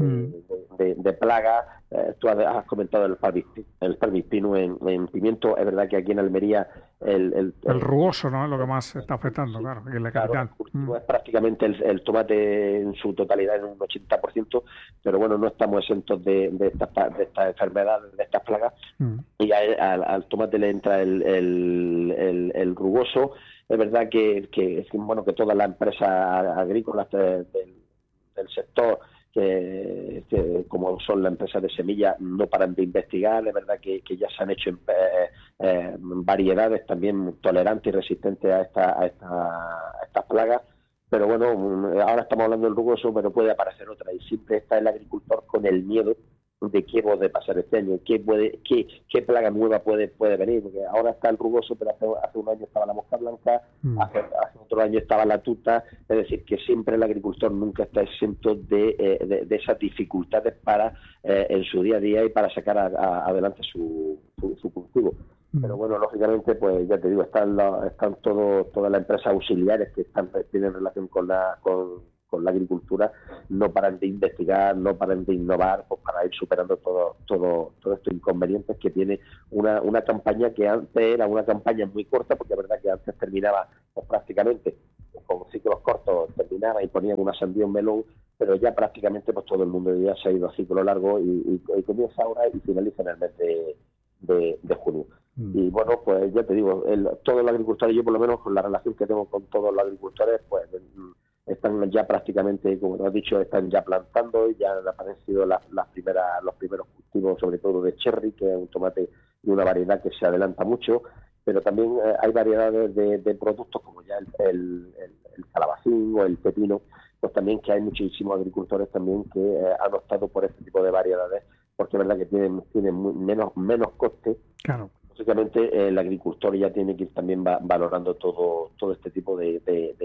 de plagas. Tú has comentado el Parvis pinus en pimiento. Es verdad que aquí en Almería el rugoso, ¿no?, es lo que más está afectando, claro, en la capital. Es prácticamente el tomate en su totalidad en un 80%, pero bueno, no estamos exentos de estas enfermedades, de estas plagas, y al tomate le entra el rugoso. Es verdad que todas las empresas agrícolas del sector, que como son las empresas de semillas, no paran de investigar. Es verdad que ya se han hecho variedades también tolerantes y resistentes a estas plagas, pero bueno, ahora estamos hablando del rugoso, pero puede aparecer otra, y siempre está el agricultor con el miedo de qué puede pasar este año, qué plaga nueva puede venir, porque ahora está el rugoso, pero hace un año estaba la mosca blanca, hace otro año estaba la tuta. Es decir, que siempre el agricultor nunca está exento de esas dificultades para en su día a día y para sacar adelante su cultivo. Pero bueno, lógicamente, pues ya te digo, están todas las empresas auxiliares que tienen relación con la agricultura, no paran de investigar, no paran de innovar, pues para ir superando todos estos inconvenientes que tiene una campaña que antes era una campaña muy corta, porque es verdad que antes terminaba pues prácticamente con ciclos cortos, terminaba y ponían una sandía, un melón, pero ya prácticamente pues todo el mundo ya se ha ido a ciclo largo y comienza ahora y finaliza en el mes de junio. Y bueno, pues ya te digo, todos los agricultores, yo por lo menos con la relación que tengo con todos los agricultores, pues están ya prácticamente, como has dicho, están ya plantando, ya han aparecido los primeros cultivos, sobre todo de cherry, que es un tomate de una variedad que se adelanta mucho, pero también hay variedades de productos como ya el calabacín o el pepino, pues también que hay muchísimos agricultores también que han optado por este tipo de variedades, porque es verdad que tienen menos coste. Claro. Básicamente el agricultor ya tiene que ir también valorando todo este tipo de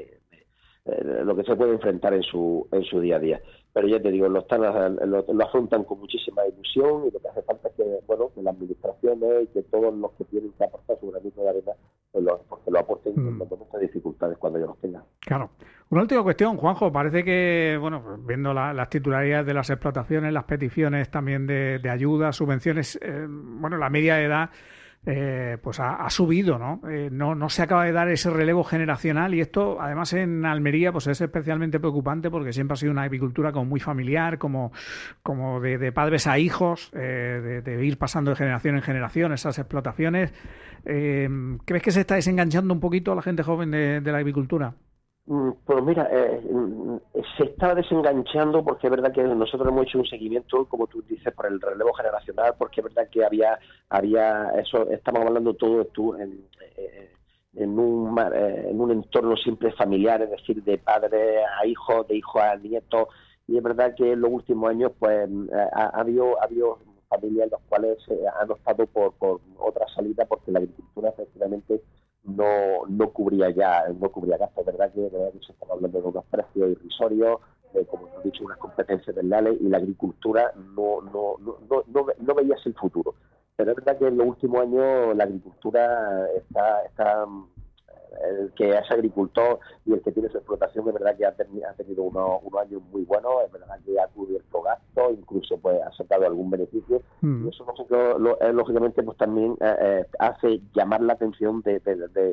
lo que se puede enfrentar en su día a día. Pero ya te digo, lo afrontan con muchísima ilusión, y lo que hace falta es que las administraciones y que todos los que tienen que aportar su granito de arena porque lo aporten en los momentos de dificultades cuando ellos los tengan. Claro. Una última cuestión, Juanjo. Parece que, viendo las titularidades de las explotaciones, las peticiones también de ayuda, subvenciones, la media de edad pues ha subido, ¿no? No se acaba de dar ese relevo generacional, y esto además en Almería pues es especialmente preocupante, porque siempre ha sido una agricultura como muy familiar, como de padres a hijos, de ir pasando de generación en generación esas explotaciones. ¿Crees que se está desenganchando un poquito a la gente joven de la agricultura? Pues mira, se está desenganchando, porque es verdad que nosotros hemos hecho un seguimiento, como tú dices, por el relevo generacional, porque es verdad que había eso, estamos hablando todo esto en un entorno siempre familiar, es decir, de padre a hijo, de hijo a nieto, y es verdad que en los últimos años pues ha habido familias en las cuales han optado por otra salida, porque la agricultura efectivamente no cubría gastos. Es verdad que se estaba hablando de unos precios irrisorios, como tú dicho, unas competencias desleales y la agricultura no veía el futuro. Pero es verdad que en los últimos años la agricultura está el que es agricultor y el que tiene su explotación, es verdad que ha tenido unos años muy buenos, es verdad que ha cubierto gastos, incluso pues ha sacado algún beneficio, y eso lógicamente pues también hace llamar la atención de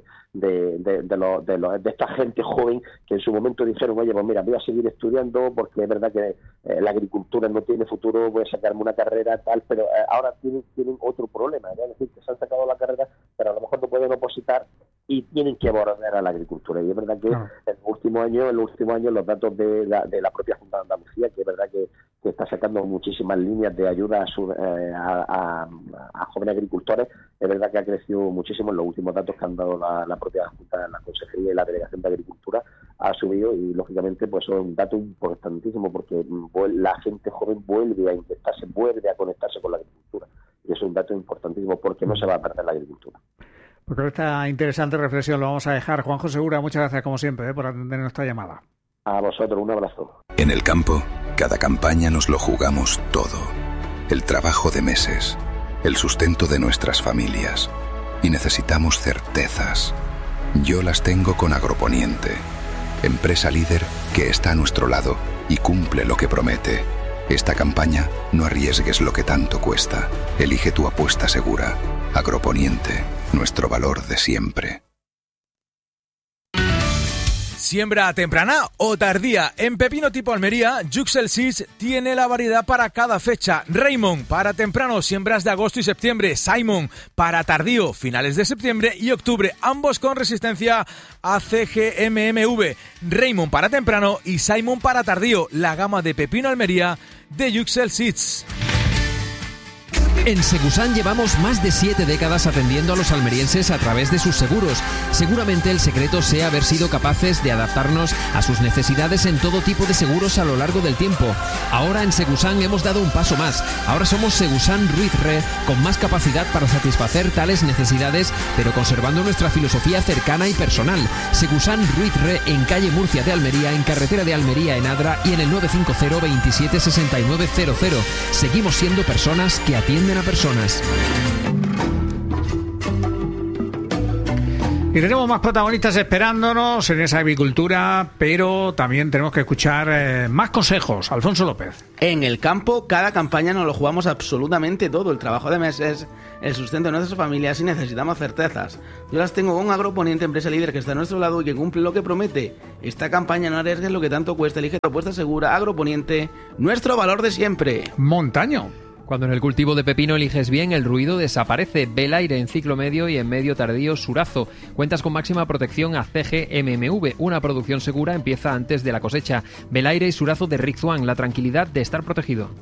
esta gente joven que en su momento dijeron, oye, pues mira, voy a seguir estudiando porque es verdad que la agricultura no tiene futuro, voy a sacarme una carrera tal, pero ahora tienen otro problema, es decir, que se han sacado la carrera, pero a lo mejor no pueden opositar y tienen que abordar a la agricultura. Y es verdad que en los últimos años los datos de la propia Junta de Andalucía, que es verdad que está sacando muchísimas líneas de ayuda a jóvenes agricultores, es verdad que ha crecido muchísimo en los últimos datos que han dado la propia Junta, la Consejería y la Delegación de Agricultura, ha subido, y lógicamente pues son datos importantísimos porque la gente joven vuelve a intentarse, vuelve a conectarse con la agricultura. Y eso es un dato importantísimo porque no se va a perder la agricultura. Pues creo que esta interesante reflexión lo vamos a dejar. Juanjo Segura, muchas gracias como siempre por atender nuestra llamada. A vosotros, un abrazo. En el campo, cada campaña nos lo jugamos todo. El trabajo de meses, el sustento de nuestras familias. Y necesitamos certezas. Yo las tengo con Agroponiente, empresa líder que está a nuestro lado y cumple lo que promete. Esta campaña, no arriesgues lo que tanto cuesta. Elige tu apuesta segura. Agroponiente, nuestro valor de siempre. Siembra temprana o tardía. En pepino tipo Almería, Yuxel Seeds tiene la variedad para cada fecha. Raymond para temprano, siembras de agosto y septiembre. Simon para tardío, finales de septiembre y octubre, ambos con resistencia a CGMMV. Raymond para temprano y Simon para tardío, la gama de pepino Almería de Yuxel Seeds. En Segusan llevamos más de 7 décadas atendiendo a los almerienses a través de sus seguros. Seguramente el secreto sea haber sido capaces de adaptarnos a sus necesidades en todo tipo de seguros a lo largo del tiempo. Ahora en Segusan hemos dado un paso más. Ahora somos Segusan Ruiz Re, con más capacidad para satisfacer tales necesidades, pero conservando nuestra filosofía cercana y personal. Segusan Ruiz Re, en calle Murcia de Almería, en carretera de Almería en Adra y en el 950 27 6900. Seguimos siendo personas que atienden a personas. Y tenemos más protagonistas esperándonos en esa agricultura, pero también tenemos que escuchar más consejos. Alfonso López. En el campo, cada campaña nos lo jugamos absolutamente todo. El trabajo de meses, el sustento de nuestras familias y necesitamos certezas. Yo las tengo con Agroponiente, empresa líder que está a nuestro lado y que cumple lo que promete. Esta campaña no arriesgues lo que tanto cuesta. Elige tu apuesta segura. Agroponiente, nuestro valor de siempre. Montaño. Cuando en el cultivo de pepino eliges bien, el ruido desaparece. Belaire en ciclo medio y en medio tardío Surazo. Cuentas con máxima protección a CGMMV. Una producción segura empieza antes de la cosecha. Belaire y Surazo de Rick Zwan. La tranquilidad de estar protegido.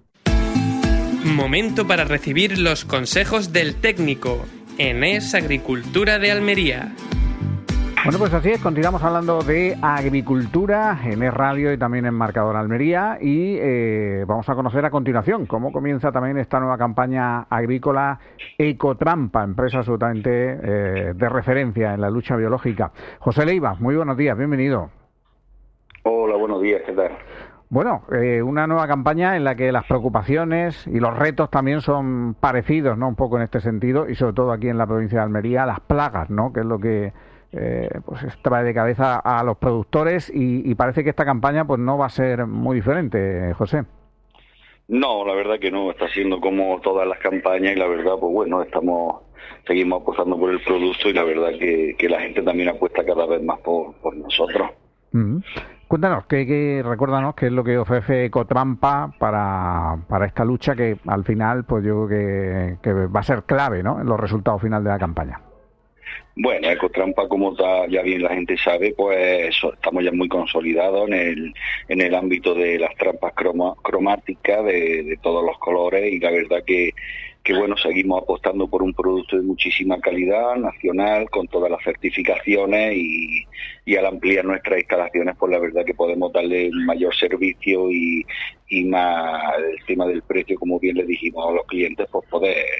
Momento para recibir los consejos del técnico. Enés Agricultura de Almería. Bueno, pues así es, continuamos hablando de agricultura en Es Radio y también en Marcador Almería y vamos a conocer a continuación cómo comienza también esta nueva campaña agrícola Ecotrampa, empresa absolutamente de referencia en la lucha biológica. José Leiva, muy buenos días, bienvenido. Hola, buenos días, ¿qué tal? Bueno, una nueva campaña en la que las preocupaciones y los retos también son parecidos, ¿no? Un poco en este sentido y sobre todo aquí en la provincia de Almería, las plagas, ¿no? Que es lo que pues trae de cabeza a los productores y parece que esta campaña pues no va a ser muy diferente, José. No, la verdad que no, está siendo como todas las campañas y la verdad pues bueno, seguimos apostando por el producto y la verdad que la gente también apuesta cada vez más por nosotros. Cuéntanos, recuérdanos qué es lo que ofrece Ecotrampa para esta lucha que al final pues yo creo que va a ser clave, ¿no? En los resultados finales de la campaña. Bueno, Ecotrampa, como ya bien la gente sabe, pues estamos ya muy consolidados en el ámbito de las trampas cromáticas de todos los colores y la verdad que bueno, seguimos apostando por un producto de muchísima calidad, nacional, con todas las certificaciones y al ampliar nuestras instalaciones, pues la verdad que podemos darle un mayor servicio y más el tema del precio, como bien le dijimos a los clientes, pues poder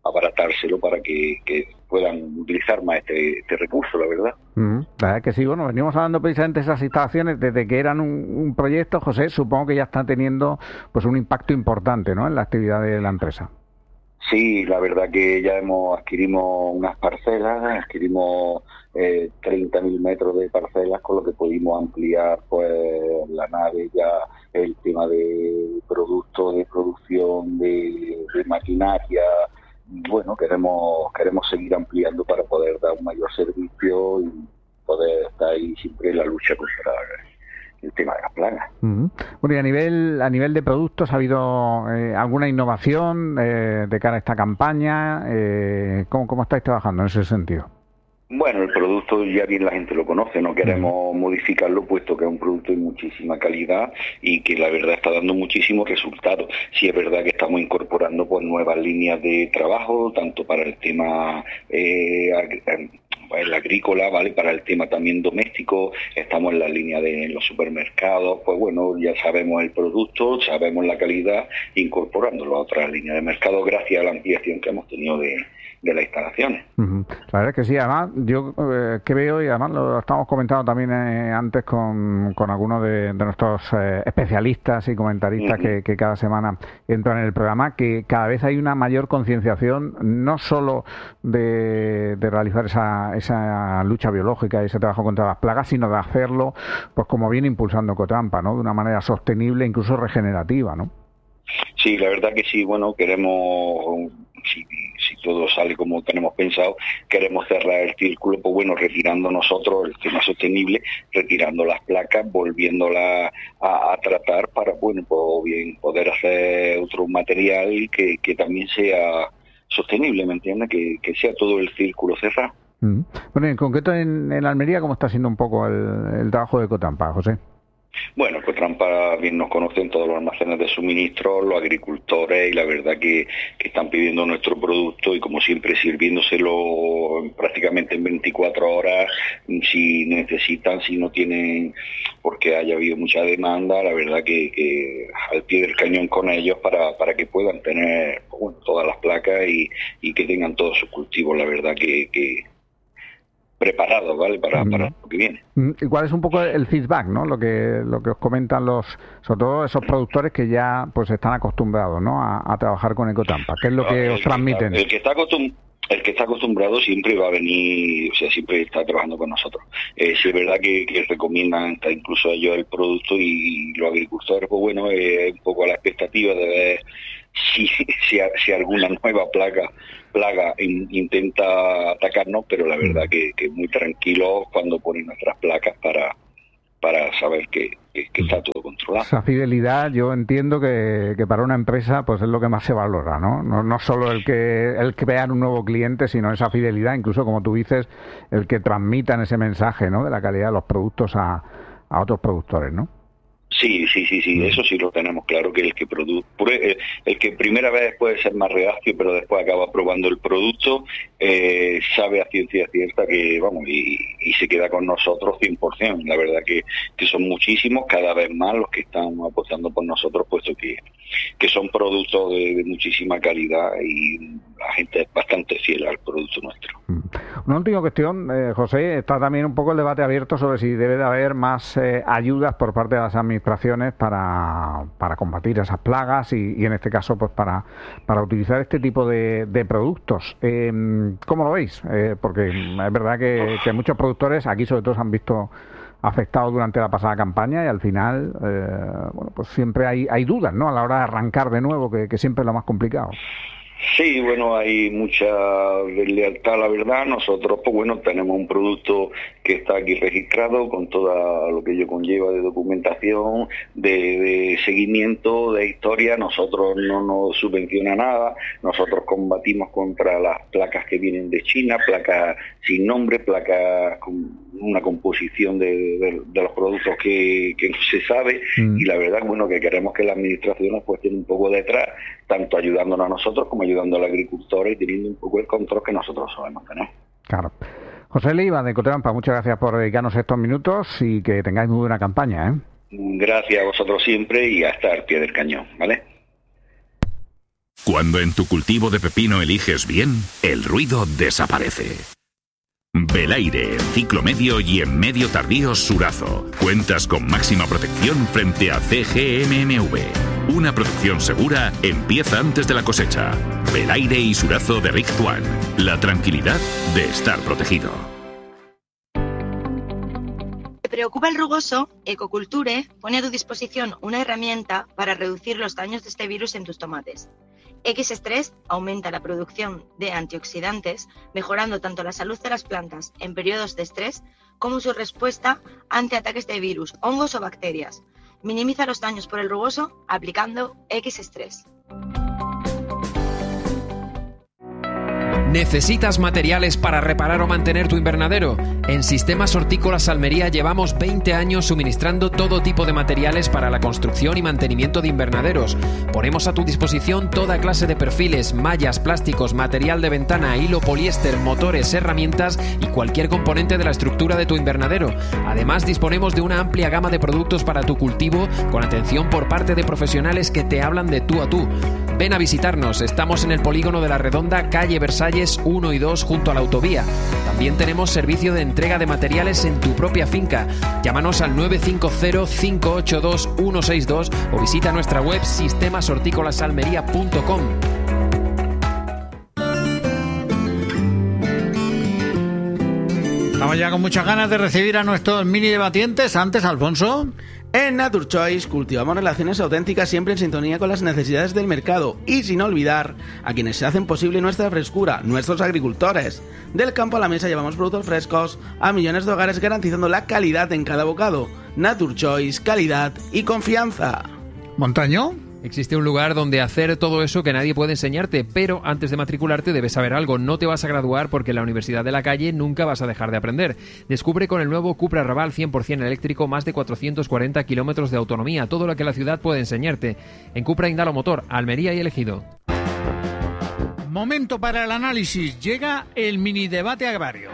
abaratárselo para que puedan utilizar más este recurso, la verdad. La verdad es que sí, bueno, venimos hablando precisamente de esas instalaciones desde que eran un proyecto, José, supongo que ya está teniendo pues un impacto importante, ¿no?, en la actividad de la empresa. Sí, la verdad que ya adquirimos unas parcelas, adquirimos 30.000 metros de parcelas, con lo que pudimos ampliar pues la nave, ya el tema de productos, de producción, de maquinaria. Bueno, queremos seguir ampliando para poder dar un mayor servicio y poder estar ahí siempre en la lucha contra el tema de las plagas. Bueno, y a nivel de productos, ¿ha habido alguna innovación de cara a esta campaña? ¿Cómo estáis trabajando en ese sentido? Bueno, el producto ya bien la gente lo conoce, no queremos modificarlo, puesto que es un producto de muchísima calidad y que la verdad está dando muchísimos resultados. Sí es verdad que estamos incorporando pues nuevas líneas de trabajo, tanto para el tema el agrícola, ¿vale? Para el tema también doméstico, estamos en la línea de los supermercados, pues bueno, ya sabemos el producto, sabemos la calidad, incorporándolo a otras líneas de mercado gracias a la ampliación que hemos tenido de las instalaciones. La verdad es que sí, además yo que veo, y además lo estamos comentando también antes con algunos de nuestros especialistas y comentaristas que cada semana entran en el programa, que cada vez hay una mayor concienciación, no solo de realizar esa lucha biológica y ese trabajo contra las plagas, sino de hacerlo, pues como viene impulsando Ecotrampa, ¿no?, de una manera sostenible, incluso regenerativa, ¿no? Sí, la verdad que sí, bueno, queremos, si todo sale como tenemos pensado, queremos cerrar el círculo, pues bueno, retirando nosotros el tema sostenible, retirando las placas, volviéndolas a tratar para, bueno, pues bien poder hacer otro material que también sea sostenible, ¿me entiendes? Que sea todo el círculo cerrado. Bueno, en concreto en Almería, ¿cómo está siendo un poco el trabajo de Ecotrampa, José? Bueno, Ecotrampa bien nos conocen todos los almacenes de suministro, los agricultores, y la verdad que están pidiendo nuestro producto y como siempre sirviéndoselo prácticamente en 24 horas, si necesitan, si no tienen, porque haya habido mucha demanda, la verdad que al pie del cañón con ellos para que puedan tener, bueno, todas las placas y que tengan todos sus cultivos, la verdad que preparados, ¿vale? Para lo que viene. ¿Y cuál es un poco el feedback, ¿no? Lo que os comentan sobre todo esos productores que ya pues están acostumbrados, ¿no?, a trabajar con Ecotrampa. ¿Qué es lo que os transmiten? El que está acostumbrado siempre va a venir, o sea, siempre está trabajando con nosotros. Sí es verdad que recomiendan incluso ellos el producto y los agricultores, pues bueno, un poco a la expectativa de ver si alguna nueva plaga intenta atacarnos, pero la verdad que muy tranquilos cuando ponen nuestras placas para saber que está todo controlado. Esa fidelidad, yo entiendo que para una empresa pues es lo que más se valora, ¿no? No solo el crear un nuevo cliente, sino esa fidelidad, incluso como tú dices, el que transmitan ese mensaje, ¿no?, de la calidad de los productos a otros productores, ¿no? Sí, eso sí lo tenemos claro, que el que primera vez puede ser más reacio, pero después acaba probando el producto, sabe a ciencia cierta que, vamos, y se queda con nosotros 100%. La verdad que son muchísimos, cada vez más los que están apostando por nosotros, puesto que son productos de muchísima calidad y la gente es bastante fiel al producto nuestro. Una última cuestión, José, está también un poco el debate abierto sobre si debe de haber más ayudas por parte de las administraciones para combatir esas plagas y en este caso pues para utilizar este tipo de productos. ¿Cómo lo veis? Porque es verdad que muchos productores aquí sobre todo se han visto afectados durante la pasada campaña y al final bueno, pues siempre hay dudas, ¿no?, a la hora de arrancar de nuevo, que siempre es lo más complicado. Sí, bueno, hay mucha lealtad, la verdad. Nosotros, pues bueno, tenemos un producto que está aquí registrado con todo lo que ello conlleva de documentación, de seguimiento, de historia. Nosotros no nos subvenciona nada. Nosotros combatimos contra las placas que vienen de China, placas sin nombre, placas con una composición de los productos que no se sabe. Y la verdad, bueno, que queremos que las administraciones pues estén un poco detrás, tanto ayudándonos a nosotros como ayudando al agricultor y teniendo un poco el control que nosotros sabemos tener. Claro. José Leiva de Ecotrampa, muchas gracias por dedicarnos estos minutos y que tengáis muy buena campaña, ¿eh? Gracias a vosotros siempre y hasta el pie del cañón, ¿vale? Cuando en tu cultivo de pepino eliges bien, el ruido desaparece. Belaire en ciclo medio y en medio tardío Surazo. Cuentas con máxima protección frente a CGMMV. Una producción segura empieza antes de la cosecha. Belaire y Surazo de Richt One. La tranquilidad de estar protegido. ¿Te preocupa el rugoso? Ecoculture pone a tu disposición una herramienta para reducir los daños de este virus en tus tomates. X-Stress aumenta la producción de antioxidantes, mejorando tanto la salud de las plantas en periodos de estrés como su respuesta ante ataques de virus, hongos o bacterias. Minimiza los daños por el rugoso aplicando X-Stress. ¿Necesitas materiales para reparar o mantener tu invernadero? En Sistemas Hortícolas Almería llevamos 20 años suministrando todo tipo de materiales para la construcción y mantenimiento de invernaderos. Ponemos a tu disposición toda clase de perfiles, mallas, plásticos, material de ventana, hilo poliéster, motores, herramientas y cualquier componente de la estructura de tu invernadero. Además, disponemos de una amplia gama de productos para tu cultivo con atención por parte de profesionales que te hablan de tú a tú. Ven a visitarnos, estamos en el Polígono de la Redonda, calle Versalles 1 y 2 junto a la autovía. También tenemos servicio de entrega de materiales en tu propia finca. Llámanos al 950-582-162 o visita nuestra web sistemasorticolasalmería.com. Estamos ya con muchas ganas de recibir a nuestros mini debatientes. Antes, Alfonso. En NatureChoice cultivamos relaciones auténticas siempre en sintonía con las necesidades del mercado y sin olvidar a quienes se hacen posible nuestra frescura, nuestros agricultores. Del campo a la mesa llevamos productos frescos a millones de hogares garantizando la calidad en cada bocado. NatureChoice, calidad y confianza. ¿Montaño? Existe un lugar donde hacer todo eso que nadie puede enseñarte, pero antes de matricularte debes saber algo. No te vas a graduar porque en la Universidad de la Calle nunca vas a dejar de aprender. Descubre con el nuevo Cupra Raval 100% eléctrico más de 440 kilómetros de autonomía, todo lo que la ciudad puede enseñarte. En Cupra Indalo Motor, Almería y Elegido. Momento para el análisis. Llega el mini debate agrario.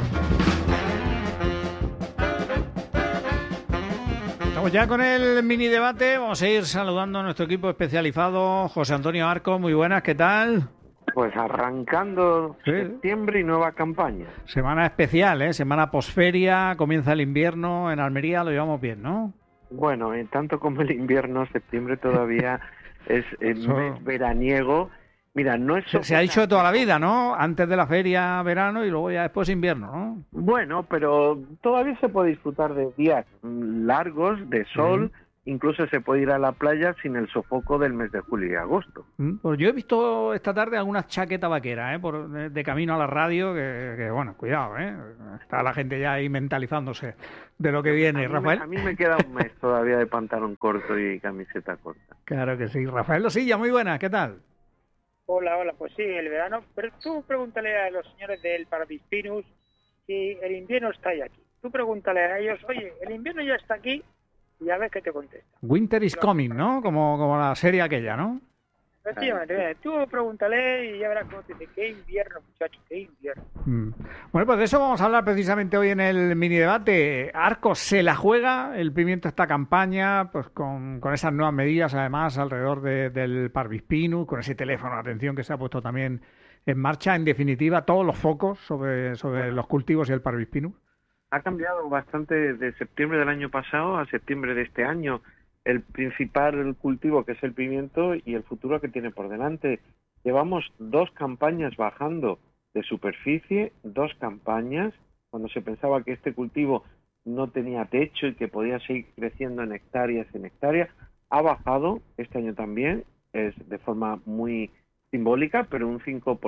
Estamos ya con el mini debate. Vamos a ir saludando a nuestro equipo especializado. José Antonio Arco, muy buenas, ¿qué tal? Pues arrancando septiembre y nueva campaña. Semana especial, ¿eh? Semana posferia, comienza el invierno. En Almería lo llevamos bien, ¿no? Bueno, en tanto como el invierno, septiembre todavía es el mes veraniego. Mira, no es... Se ha dicho de toda la vida, ¿no? Antes de la feria verano y luego ya después invierno, ¿no? Bueno, pero todavía se puede disfrutar de días largos, de sol, incluso se puede ir a la playa sin el sofoco del mes de julio y agosto. Pues yo he visto esta tarde algunas chaquetas vaqueras, de camino a la radio, que bueno, cuidado, está la gente ya ahí mentalizándose de lo que viene. Rafael. A mí me queda un mes todavía de pantalón corto y camiseta corta. Claro que sí. Rafael Losilla, muy buena, ¿qué tal? Hola, pues sí, el verano, pero tú pregúntale a los señores del Parvispinus si el invierno está ya aquí. Tú pregúntale a ellos, oye, el invierno ya está aquí y a ver qué te contesta. Winter is coming, ¿no? Como la serie aquella, ¿no? Efectivamente, tú pregúntale y ya verás cómo te dice, qué invierno, muchacho, qué invierno. Bueno, pues de eso vamos a hablar precisamente hoy en el mini debate. Arco se la juega el pimiento esta campaña, pues con esas nuevas medidas además alrededor del Parvispinus, con ese teléfono de atención que se ha puesto también en marcha. En definitiva, todos los focos sobre los cultivos y el Parvispinus. Ha cambiado bastante de septiembre del año pasado a septiembre de este año. El principal cultivo, que es el pimiento, y el futuro que tiene por delante. Llevamos 2 campañas bajando de superficie, 2 campañas, cuando se pensaba que este cultivo no tenía techo y que podía seguir creciendo en hectáreas, ha bajado este año también, es de forma muy simbólica, pero un 5%,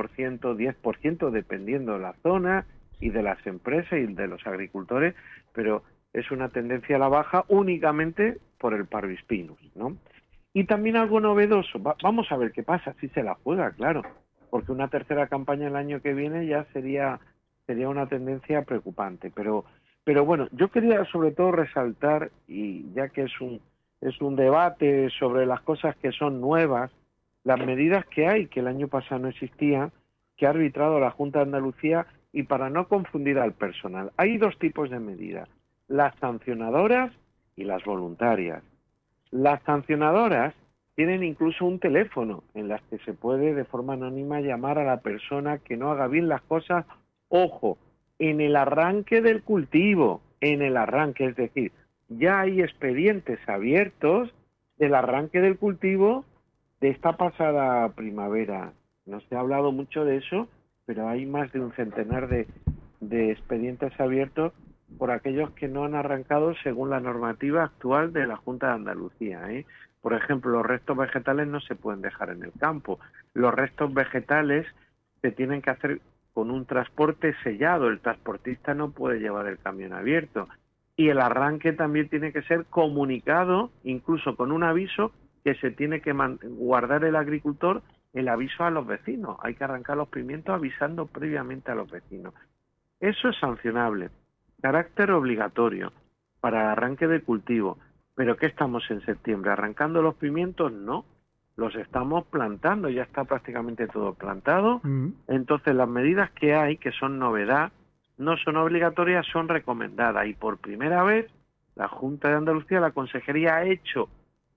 10%, dependiendo de la zona y de las empresas y de los agricultores, pero es una tendencia a la baja únicamente por el Parvispinus, ¿no? Y también algo novedoso, vamos a ver qué pasa, si se la juega, claro, porque una tercera campaña el año que viene ya sería una tendencia preocupante, pero bueno, yo quería sobre todo resaltar, y ya que es un debate sobre las cosas que son nuevas, las medidas que hay, que el año pasado no existían, que ha arbitrado la Junta de Andalucía, y para no confundir al personal, hay 2 tipos de medidas, las sancionadoras y las voluntarias. Las sancionadoras tienen incluso un teléfono en las que se puede de forma anónima llamar a la persona que no haga bien las cosas. Ojo, en el arranque del cultivo, en el arranque, es decir, ya hay expedientes abiertos del arranque del cultivo de esta pasada primavera. No se ha hablado mucho de eso, pero hay más de un centenar de expedientes abiertos por aquellos que no han arrancado según la normativa actual de la Junta de Andalucía, ¿eh? Por ejemplo, los restos vegetales no se pueden dejar en el campo. Los restos vegetales se tienen que hacer con un transporte sellado. El transportista no puede llevar el camión abierto. Y el arranque también tiene que ser comunicado, incluso con un aviso que se tiene que guardar el agricultor, el aviso a los vecinos. Hay que arrancar los pimientos avisando previamente a los vecinos. Eso es sancionable. Carácter obligatorio para el arranque de cultivo. ¿Pero qué estamos en septiembre? ¿Arrancando los pimientos? No. Los estamos plantando, ya está prácticamente todo plantado. Entonces las medidas que hay, que son novedad, no son obligatorias, son recomendadas. Y por primera vez la Junta de Andalucía, la Consejería, ha hecho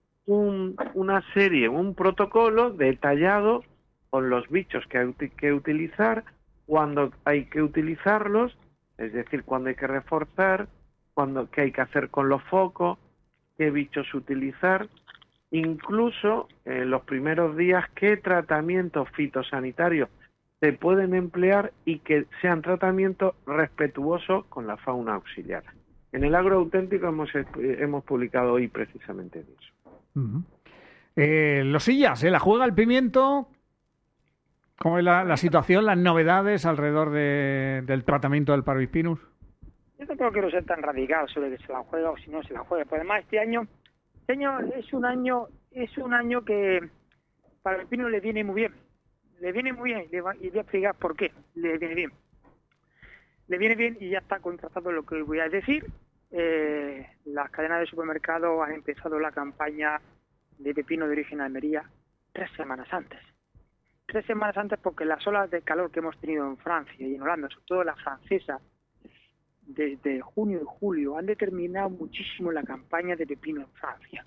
una serie, un protocolo detallado con los bichos que hay que utilizar, cuándo hay que utilizarlos, es decir, cuándo hay que reforzar, qué hay que hacer con los focos, qué bichos utilizar, incluso en los primeros días qué tratamientos fitosanitarios se pueden emplear y que sean tratamientos respetuosos con la fauna auxiliar. En el Agro Auténtico hemos publicado hoy precisamente eso. Losillas, ¿se la juega el pimiento? ¿Cómo es la situación, las novedades alrededor del tratamiento del Parvispinus? Yo tampoco quiero ser tan radical sobre que se la juega o si no se la juega. Pero además este año es un año que para el pino le viene muy bien. Le viene muy bien y voy a explicar por qué le viene bien. Le viene bien y ya está contratado lo que voy a decir. Las cadenas de supermercados han empezado la campaña de pepino de origen Almería 3 semanas antes. 3 semanas antes porque las olas de calor que hemos tenido en Francia y en Holanda, sobre todo la francesa, desde junio y julio, han determinado muchísimo la campaña de pepino en Francia.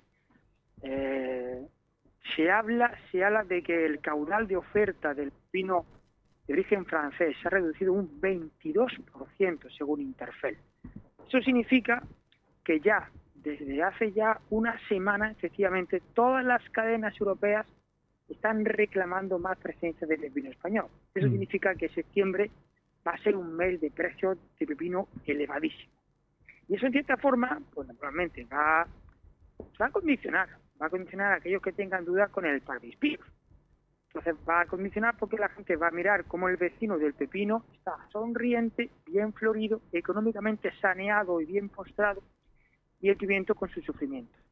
Se habla de que el caudal de oferta del pepino de origen francés se ha reducido un 22% según Interfel. Eso significa que ya, desde hace ya una semana, efectivamente, todas las cadenas europeas están reclamando más presencia de pepino español. Eso significa que septiembre va a ser un mes de precios de pepino elevadísimo. Y eso, en cierta forma, pues naturalmente va a condicionar a aquellos que tengan dudas con el Parvispinus. Entonces va a condicionar porque la gente va a mirar cómo el vecino del pepino está sonriente, bien florido, económicamente saneado y bien postrado, y el pimiento con sus sufrimientos.